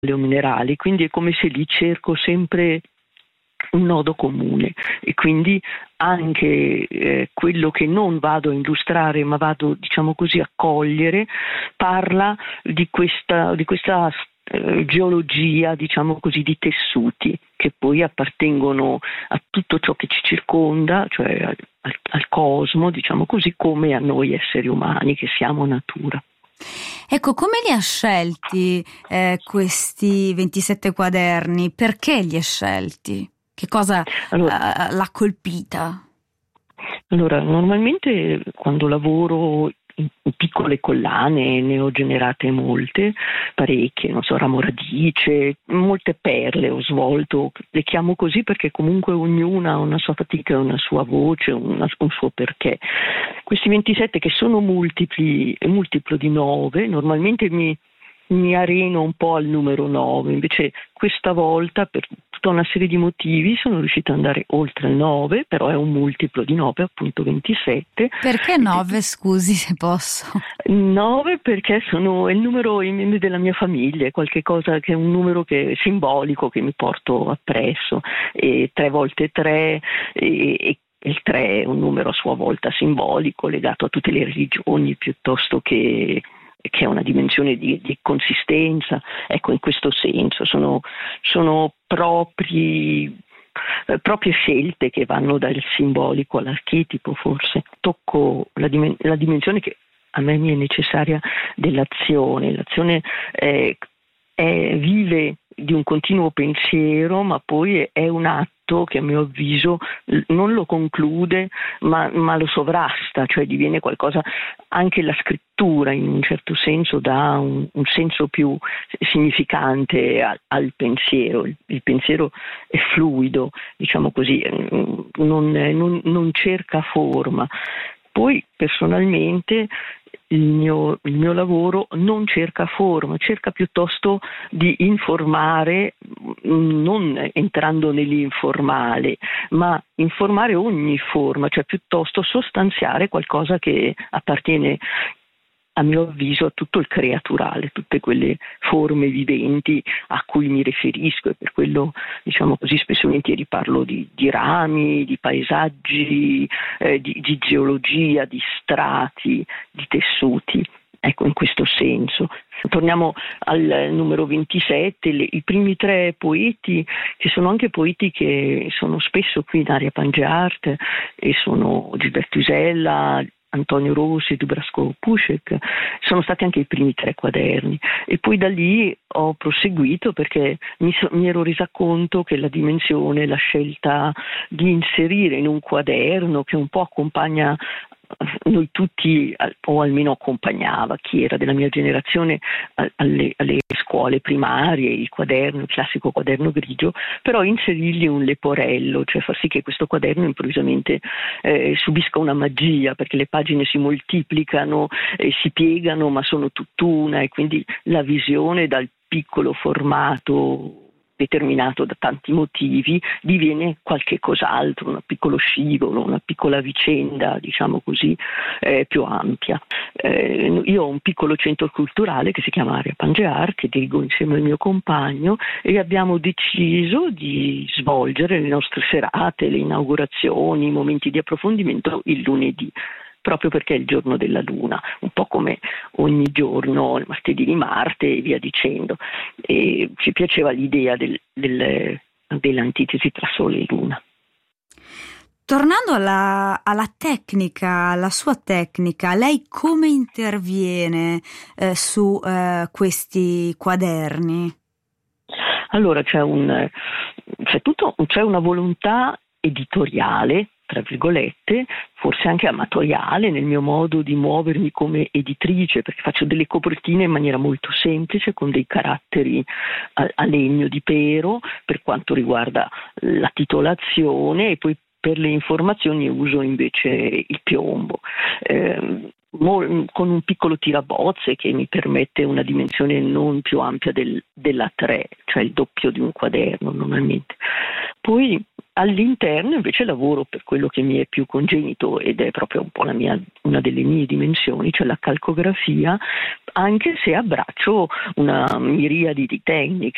minerali, quindi è come se lì cerco sempre un nodo comune, e quindi anche quello che non vado a illustrare ma vado, diciamo così, a cogliere, parla di questa geologia, diciamo così, di tessuti che poi appartengono a tutto ciò che ci circonda, cioè al cosmo, diciamo così, come a noi esseri umani che siamo natura. Ecco, come li ha scelti questi 27 quaderni? Perché li ha scelti? Che cosa l'ha colpita? Allora, normalmente quando lavoro in piccole collane ne ho generate parecchie, non so, ramo radice, molte perle ho svolto, le chiamo così perché comunque ognuna ha una sua fatica, una sua voce, un suo perché. Questi 27 che sono multiplo di 9, normalmente mi areno un po' al numero 9, invece questa volta per tutta una serie di motivi sono riuscita ad andare oltre il 9, però è un multiplo di 9, appunto 27. Perché 9, scusi se posso? 9 perché è il numero i membri della mia famiglia, è qualche cosa che è un numero che è simbolico che mi porto appresso, e 3 volte 3 e il 3 è un numero a sua volta simbolico legato a tutte le religioni piuttosto che è una dimensione di consistenza. Ecco, in questo senso sono proprie scelte che vanno dal simbolico all'archetipo, forse. Tocco la dimensione che a me mi è necessaria dell'azione. L'azione vive di un continuo pensiero, ma poi è un atto che a mio avviso non lo conclude, ma lo sovrasta, cioè diviene qualcosa. Anche la scrittura in un certo senso dà un senso più significante al pensiero. Il pensiero è fluido, diciamo così, non cerca forma. Poi personalmente il mio lavoro non cerca forma, cerca piuttosto di informare, non entrando nell'informale, ma informare ogni forma, cioè piuttosto sostanziare qualcosa che appartiene, a mio avviso, a tutto il creaturale, tutte quelle forme viventi a cui mi riferisco, e per quello, diciamo così, spesso e volentieri parlo di rami, di paesaggi, di geologia, di strati, di tessuti. Ecco, in questo senso. Torniamo al numero 27, i primi 3 poeti, che sono anche poeti che sono spesso qui in area Pangeart, e sono Gilberto Isella, Antonio Rossi, Dubravko Pušek, sono stati anche i primi 3 quaderni, e poi da lì ho proseguito perché mi ero resa conto che la dimensione, la scelta di inserire in un quaderno che un po' accompagna noi tutti, o almeno accompagnava chi era della mia generazione alle scuole primarie, il classico quaderno grigio, però inserirgli un leporello, cioè far sì che questo quaderno improvvisamente subisca una magia, perché le pagine si moltiplicano, si piegano, ma sono tutt'una, e quindi la visione dal piccolo formato determinato da tanti motivi diviene qualche cos'altro, un piccolo scivolo, una piccola vicenda, diciamo così, più ampia. Io ho un piccolo centro culturale che si chiama Area Pangeart, che dirigo insieme al mio compagno, e abbiamo deciso di svolgere le nostre serate, le inaugurazioni, i momenti di approfondimento il lunedì, proprio perché è il giorno della Luna, un po' come ogni giorno, il martedì di Marte e via dicendo. E ci piaceva l'idea dell'antitesi tra Sole e Luna. Tornando alla tecnica, alla sua tecnica, lei come interviene su questi quaderni? Allora c'è una volontà editoriale, tra virgolette, forse anche amatoriale nel mio modo di muovermi come editrice, perché faccio delle copertine in maniera molto semplice con dei caratteri a legno di pero per quanto riguarda la titolazione, e poi per le informazioni uso invece il piombo. Con un piccolo tirabozze che mi permette una dimensione non più ampia della 3, cioè il doppio di un quaderno normalmente. Poi all'interno invece lavoro per quello che mi è più congenito, ed è proprio un po' una delle mie dimensioni, cioè la calcografia, anche se abbraccio una miriade di tecniche.